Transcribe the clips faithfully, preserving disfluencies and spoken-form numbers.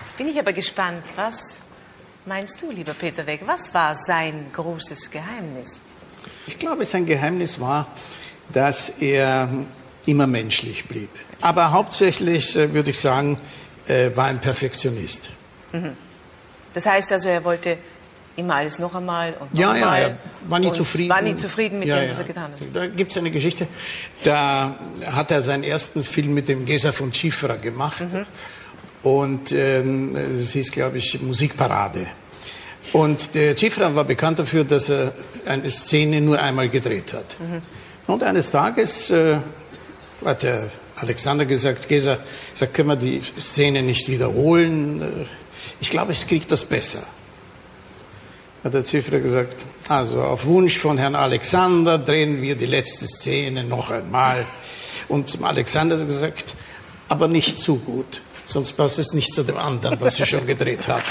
Jetzt bin ich aber gespannt, was meinst du, lieber Peter Weg, was war sein großes Geheimnis? Ich glaube, sein Geheimnis war, dass er immer menschlich blieb. Aber hauptsächlich, würde ich sagen, war ein Perfektionist. Mhm. Das heißt also, er wollte immer alles noch einmal und noch ja, einmal. Ja, er war nie zufrieden. War nie zufrieden mit ja, dem, ja. was er getan hat. Da gibt es eine Geschichte, da hat er seinen ersten Film mit dem Gesa von Cifra gemacht. Mhm. Und ähm, das hieß, glaube ich, Musikparade. Und der Cifra war bekannt dafür, dass er eine Szene nur einmal gedreht hat. Mhm. Und eines Tages äh, hat der Alexander gesagt, Gesa, sagt, können wir die Szene nicht wiederholen? Ich glaube, es kriegt das besser. Hat der Cifra gesagt, also auf Wunsch von Herrn Alexander drehen wir die letzte Szene noch einmal. Und zum Alexander hat er gesagt, aber nicht zu gut, sonst passt es nicht zu dem anderen, was Sie schon gedreht haben.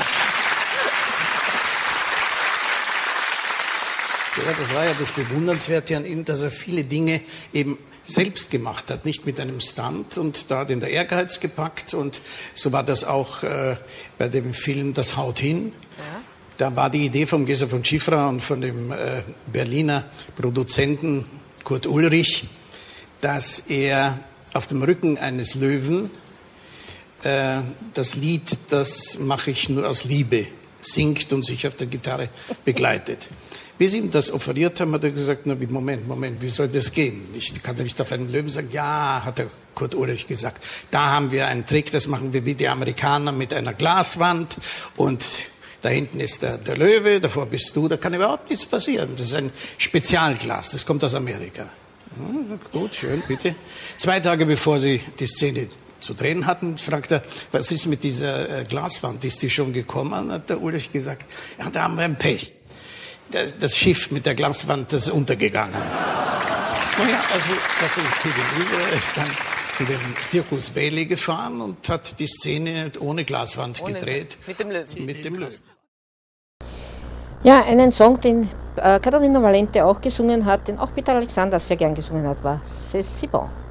Ja, das war ja das Bewundernswerte an ihm, dass er viele Dinge eben selbst gemacht hat, nicht mit einem Stunt, und da hat ihn der Ehrgeiz gepackt, und so war das auch äh, bei dem Film Das haut hin. Ja. Da war die Idee vom Gesa von Cifra und von dem äh, Berliner Produzenten Kurt Ulrich, dass er auf dem Rücken eines Löwen äh, das Lied Das mache ich nur aus Liebe singt und sich auf der Gitarre begleitet. Wie sie ihm das offeriert haben, hat er gesagt, na, Moment, Moment, wie soll das gehen? Ich kann doch nicht auf einen Löwen sagen. Ja, hat der Kurt Ulrich gesagt, da haben wir einen Trick, das machen wir wie die Amerikaner mit einer Glaswand, und da hinten ist der, der Löwe, davor bist du, da kann überhaupt nichts passieren. Das ist ein Spezialglas, das kommt aus Amerika. Ja, gut, schön, bitte. Zwei Tage bevor sie die Szene zu drehen hatten, fragt er, was ist mit dieser äh, Glaswand, ist die schon gekommen? Hat der Ulrich gesagt, ja, da haben wir ein Pech. Das Schiff mit der Glaswand, das ist untergegangen. Naja, also, also er ist dann zu dem Zirkus Bailey gefahren und hat die Szene ohne Glaswand ohne, gedreht. Mit dem Löwen. Mit dem Löwen. Ja, einen Song, den äh, Katharina Valente auch gesungen hat, den auch Peter Alexander sehr gern gesungen hat, war C'est si bon.